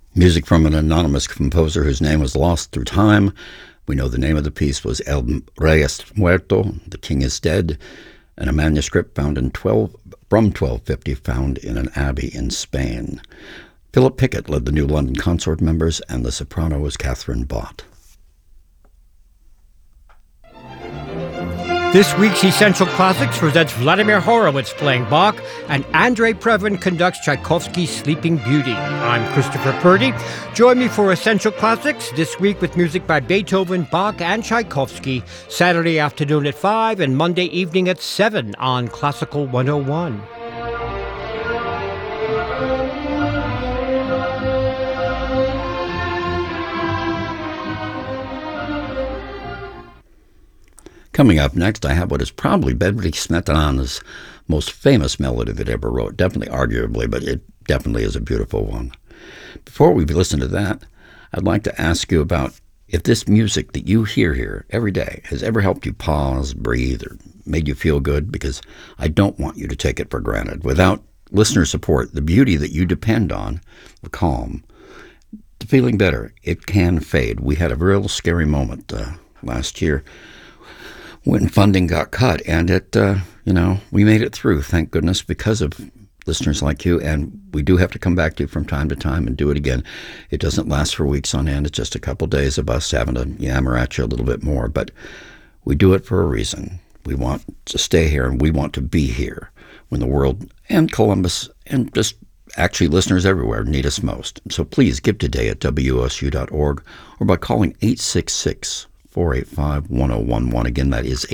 Music from an anonymous composer whose name was lost through time. We know the name of the piece was El Rey es Muerto, The King is Dead, and a manuscript found from 1250 found in an abbey in Spain. Philip Pickett led the New London Consort members, and the soprano was Catherine Bott. This week's Essential Classics presents Vladimir Horowitz playing Bach, and Andrei Previn conducts Tchaikovsky's Sleeping Beauty. I'm Christopher Purdy. Join me for Essential Classics this week with music by Beethoven, Bach, and Tchaikovsky, Saturday afternoon at 5 and Monday evening at 7 on Classical 101. Coming up next, I have what is probably Bedřich Smetana's most famous melody that he ever wrote. Definitely, arguably, but it definitely is a beautiful one. Before we listen to that, I'd like to ask you about if this music that you hear here every day has ever helped you pause, breathe, or made you feel good, because I don't want you to take it for granted. Without listener support, the beauty that you depend on, the calm, the feeling better, it can fade. We had a real scary moment last year when funding got cut, and we made it through, thank goodness, because of listeners like you, and we do have to come back to you from time to time and do it again. It doesn't last for weeks on end. It's just a couple days of us having to yammer at you a little bit more, but we do it for a reason. We want to stay here, and we want to be here when the world and Columbus and just actually listeners everywhere need us most. So please give today at WOSU.org or by calling 866-485-1011. Again, that is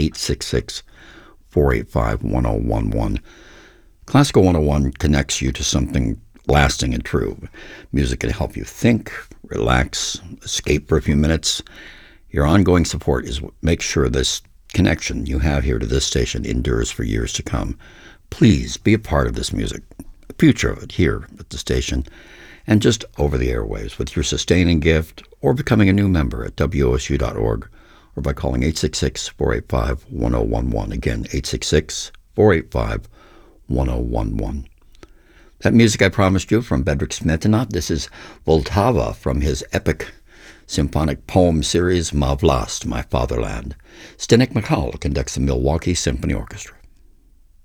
866-485-1011. Classical 101 connects you to something lasting and true. Music can help you think, relax, escape for a few minutes. Your ongoing support is what makes sure this connection you have here to this station endures for years to come. Please be a part of this music, the future of it here at the station, and just over the airwaves with your sustaining gift or becoming a new member at WOSU.org or by calling 866-485-1011. Again, 866-485-1011. That music I promised you from Bedřich Smetana. This is Vltava from his epic symphonic poem series, Ma Vlast, My Fatherland. Zdeněk Michal conducts the Milwaukee Symphony Orchestra.